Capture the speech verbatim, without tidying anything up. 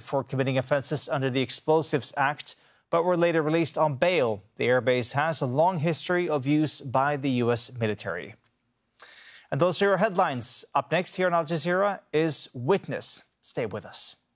for committing offenses under the Explosives Act, but were later released on bail. The airbase has a long history of use by the U S military. And those are your headlines. Up next here on Al Jazeera is Witness. Stay with us.